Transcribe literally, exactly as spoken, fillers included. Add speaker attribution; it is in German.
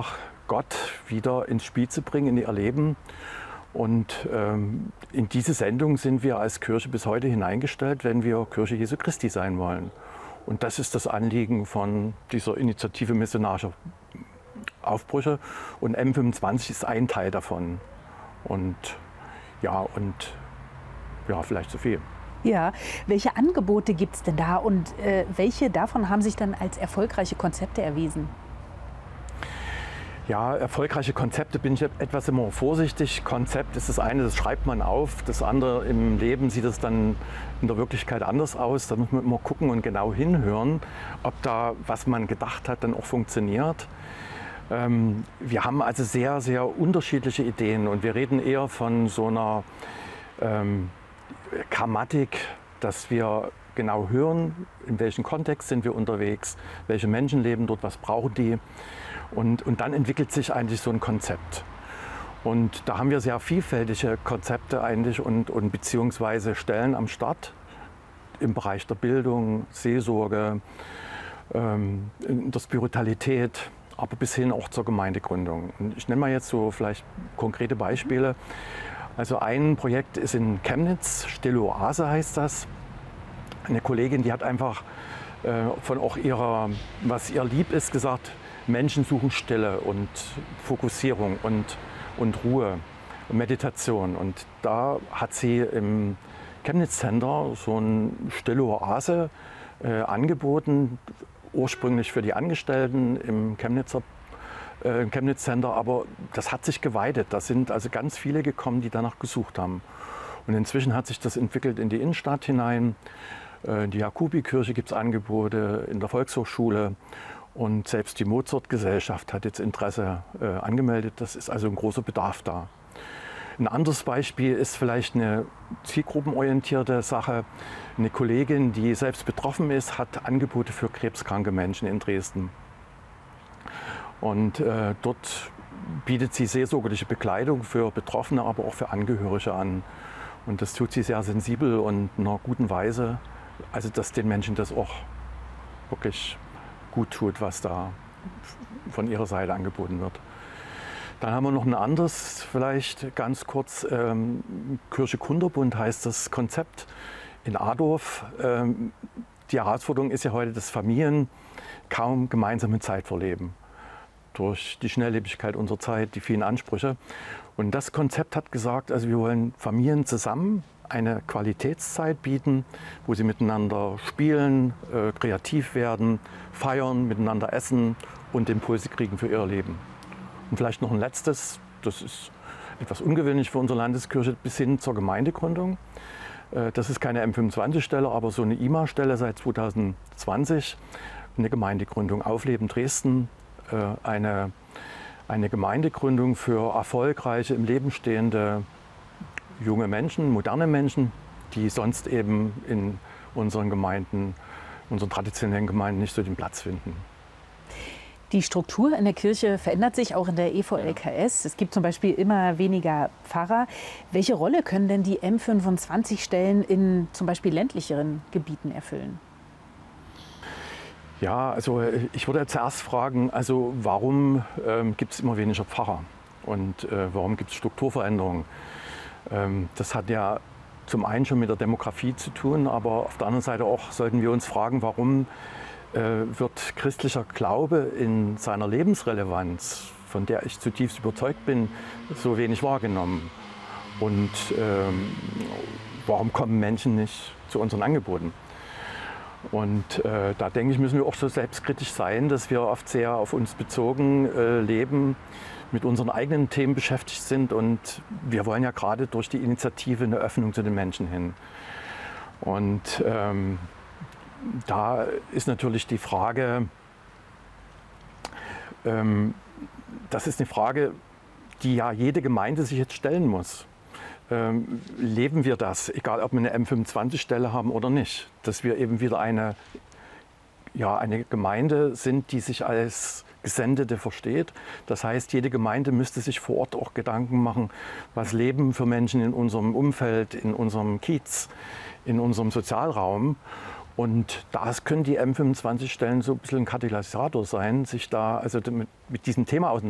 Speaker 1: einfach Gott wieder ins Spiel zu bringen, in ihr Leben. Und ähm, in diese Sendung sind wir als Kirche bis heute hineingestellt, wenn wir Kirche Jesu Christi sein wollen. Und das ist das Anliegen von dieser Initiative Missionarischer Aufbrüche. Und M fünfundzwanzig ist ein Teil davon. Und ja, und ja, vielleicht so viel.
Speaker 2: Ja, welche Angebote gibt es denn da und äh, welche davon haben sich dann als erfolgreiche Konzepte erwiesen?
Speaker 1: Ja, erfolgreiche Konzepte bin ich etwas immer vorsichtig. Konzept ist das eine, das schreibt man auf. Das andere, im Leben sieht es dann in der Wirklichkeit anders aus. Da muss man immer gucken und genau hinhören, ob da, was man gedacht hat, dann auch funktioniert. Ähm, wir haben also sehr, sehr unterschiedliche Ideen und wir reden eher von so einer ähm, Grammatik, dass wir genau hören, in welchem Kontext sind wir unterwegs, welche Menschen leben dort, was brauchen die. Und, und dann entwickelt sich eigentlich so ein Konzept. Und da haben wir sehr vielfältige Konzepte eigentlich und, und beziehungsweise Stellen am Start im Bereich der Bildung, Seelsorge, ähm, in der Spiritualität, aber bis hin auch zur Gemeindegründung. Und ich nenne mal jetzt so vielleicht konkrete Beispiele. Also ein Projekt ist in Chemnitz, Stille Oase heißt das. Eine Kollegin, die hat einfach äh, von auch ihrer, was ihr lieb ist, gesagt, Menschen suchen Stille und Fokussierung und, und Ruhe und Meditation. Und da hat sie im Chemnitz Center so eine Stille Oase äh, angeboten, ursprünglich für die Angestellten im Chemnitzer, äh, im Chemnitz Center. Aber das hat sich geweitet. Da sind also ganz viele gekommen, die danach gesucht haben. Und inzwischen hat sich das entwickelt in die Innenstadt hinein. In die Jakobikirche gibt es Angebote, in der Volkshochschule. Und selbst die Mozart-Gesellschaft hat jetzt Interesse äh, angemeldet. Das ist also ein großer Bedarf da. Ein anderes Beispiel ist vielleicht eine zielgruppenorientierte Sache. Eine Kollegin, die selbst betroffen ist, hat Angebote für krebskranke Menschen in Dresden. Und äh, dort bietet sie seelsorgerliche Begleitung für Betroffene, aber auch für Angehörige an. Und das tut sie sehr sensibel und in einer guten Weise. Also dass den Menschen das auch wirklich gut tut, was da von ihrer Seite angeboten wird. Dann haben wir noch ein anderes, vielleicht ganz kurz, ähm, Kirche Kunterbund heißt das Konzept in Adorf. Ähm, die Herausforderung ist ja heute, dass Familien kaum gemeinsame Zeit verleben. Durch die Schnelllebigkeit unserer Zeit, die vielen Ansprüche. Und das Konzept hat gesagt, also wir wollen Familien zusammen eine Qualitätszeit bieten, wo sie miteinander spielen, äh, kreativ werden, feiern, miteinander essen und Impulse kriegen für ihr Leben. Und vielleicht noch ein letztes, das ist etwas ungewöhnlich für unsere Landeskirche, bis hin zur Gemeindegründung. Äh, das ist keine M fünfundzwanzig-Stelle, aber so eine I M A-Stelle seit zweitausendzwanzig. Eine Gemeindegründung Aufleben Dresden, äh, eine, eine Gemeindegründung für erfolgreiche, im Leben stehende junge Menschen, moderne Menschen, die sonst eben in unseren Gemeinden, unseren traditionellen Gemeinden nicht so den Platz finden.
Speaker 2: Die Struktur in der Kirche verändert sich auch in der E V L K S. Es gibt zum Beispiel immer weniger Pfarrer. Welche Rolle können denn die M fünfundzwanzig-Stellen in zum Beispiel ländlicheren Gebieten erfüllen?
Speaker 1: Ja, also ich würde zuerst fragen, also warum ähm, gibt es immer weniger Pfarrer und äh, warum gibt es Strukturveränderungen? Ähm, das hat ja zum einen schon mit der Demografie zu tun, aber auf der anderen Seite auch sollten wir uns fragen, warum äh, wird christlicher Glaube in seiner Lebensrelevanz, von der ich zutiefst überzeugt bin, so wenig wahrgenommen? Und ähm, warum kommen Menschen nicht zu unseren Angeboten? Und äh, da denke ich, müssen wir auch so selbstkritisch sein, dass wir oft sehr auf uns bezogen äh, leben, mit unseren eigenen Themen beschäftigt sind. Und wir wollen ja gerade durch die Initiative eine Öffnung zu den Menschen hin. Und ähm, da ist natürlich die Frage, ähm, das ist eine Frage, die ja jede Gemeinde sich jetzt stellen muss. Ähm, leben wir das, egal ob wir eine M fünfundzwanzig-Stelle haben oder nicht, dass wir eben wieder eine, ja, eine Gemeinde sind, die sich als Gesendete versteht. Das heißt, jede Gemeinde müsste sich vor Ort auch Gedanken machen, was leben für Menschen in unserem Umfeld, in unserem Kiez, in unserem Sozialraum. Und das können die M fünfundzwanzig-Stellen so ein bisschen ein Katalysator sein, sich da also mit, mit diesem Thema auseinanderzusetzen.